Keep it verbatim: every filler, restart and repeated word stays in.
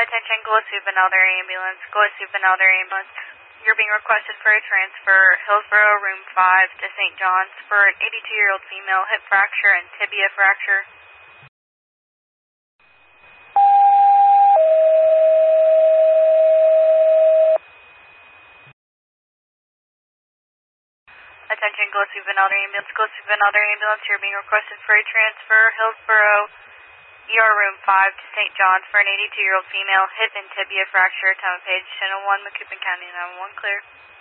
Attention, Gillespie Benelder Ambulance. Gillespie Benelder Ambulance. You're being requested for a transfer, Hillsborough, room five to Saint John's for an eighty-two-year-old female hip fracture and tibia fracture. Attention, Gillespie Benelder Ambulance. Gillespie Benelder Ambulance. You're being requested for a transfer, Hillsborough, E R room five to Saint John's for an eighty-two-year-old female hip and tibia fracture. Time of page ten oh one, Macoupin County nine one one, clear.